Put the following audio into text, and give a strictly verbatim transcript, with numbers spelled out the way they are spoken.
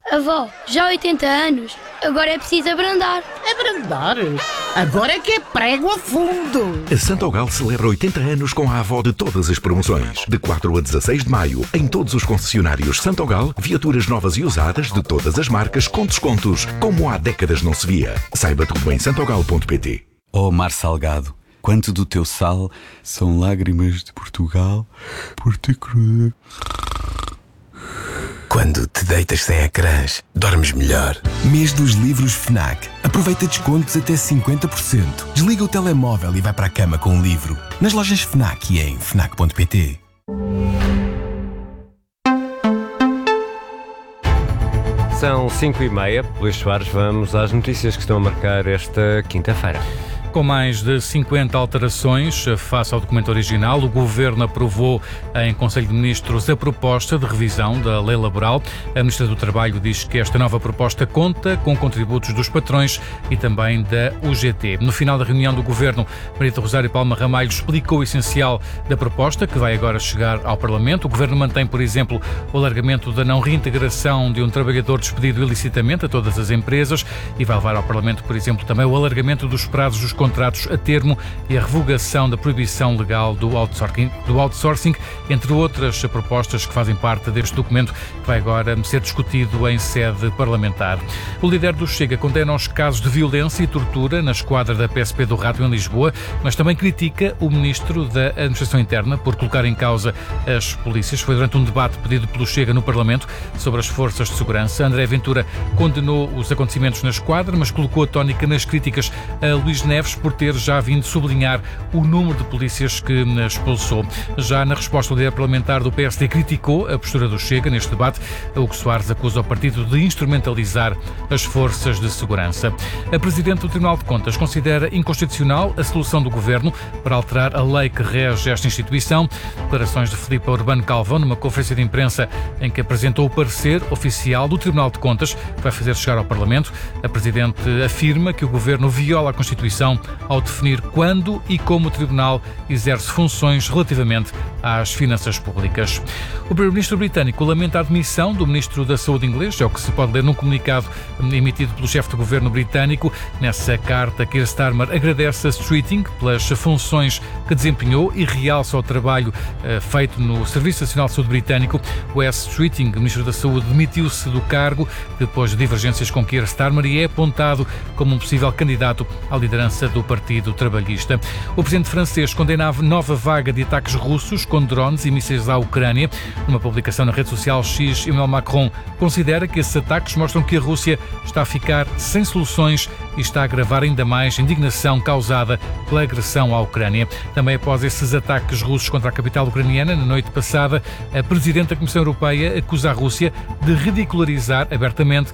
Avó, já há oitenta anos, agora é preciso abrandar. Abrandar? Agora é que é prego a fundo. A Santogal celebra oitenta anos com a avó de todas as promoções. De quatro a dezasseis de maio, em todos os concessionários Santogal, viaturas novas e usadas de todas as marcas com descontos, como há décadas não se via. Saiba tudo em santogal ponto pt. Oh mar salgado, quanto do teu sal são lágrimas de Portugal por te cruel. Quando te deitas sem ecrãs, dormes melhor. Mês dos livros FNAC. Aproveita descontos até cinquenta por cento. Desliga o telemóvel e vai para a cama com um livro. Nas lojas FNAC e em fnac ponto pt. São cinco e meia. Luís Soares, vamos às notícias que estão a marcar esta quinta-feira. Com mais de cinquenta alterações face ao documento original, o Governo aprovou em Conselho de Ministros a proposta de revisão da Lei Laboral. A Ministra do Trabalho diz que esta nova proposta conta com contributos dos patrões e também da U G T. No final da reunião do Governo, Maria do Rosário Palma Ramalho explicou o essencial da proposta, que vai agora chegar ao Parlamento. O Governo mantém, por exemplo, o alargamento da não reintegração de um trabalhador despedido ilicitamente a todas as empresas e vai levar ao Parlamento, por exemplo, também o alargamento dos prazos dos contratos a termo e a revogação da proibição legal do outsourcing, do outsourcing, entre outras propostas que fazem parte deste documento que vai agora ser discutido em sede parlamentar. O líder do Chega condena os casos de violência e tortura na esquadra da P S P do Rato em Lisboa, mas também critica o ministro da Administração Interna por colocar em causa as polícias. Foi durante um debate pedido pelo Chega no Parlamento sobre as forças de segurança. André Ventura condenou os acontecimentos na esquadra, mas colocou a tónica nas críticas a Luís Neves por ter já vindo sublinhar o número de polícias que expulsou. Já na resposta, o líder parlamentar do P S D criticou a postura do Chega neste debate. Hugo Soares acusa o partido de instrumentalizar as forças de segurança. A Presidente do Tribunal de Contas considera inconstitucional a solução do Governo para alterar a lei que rege esta instituição. Declarações de Filipe Urbano Calvão numa conferência de imprensa em que apresentou o parecer oficial do Tribunal de Contas que vai fazer chegar ao Parlamento. A Presidente afirma que o Governo viola a Constituição ao definir quando e como o Tribunal exerce funções relativamente às finanças públicas. O Primeiro-Ministro britânico lamenta a demissão do Ministro da Saúde inglês, é o que se pode ler num comunicado emitido pelo chefe do governo britânico. Nessa carta, Keir Starmer agradece a Streeting pelas funções que desempenhou e realça o trabalho uh, feito no Serviço Nacional de Saúde britânico. O S. Streeting, Ministro da Saúde, demitiu-se do cargo depois de divergências com Keir Starmer e é apontado como um possível candidato à liderança do Partido Trabalhista. O presidente francês condenava nova vaga de ataques russos com drones e mísseis à Ucrânia. Numa publicação na rede social X, Emmanuel Macron considera que esses ataques mostram que a Rússia está a ficar sem soluções e está a agravar ainda mais a indignação causada pela agressão à Ucrânia. Também após esses ataques russos contra a capital ucraniana, na noite passada, a Presidente da Comissão Europeia acusa a Rússia de ridicularizar abertamente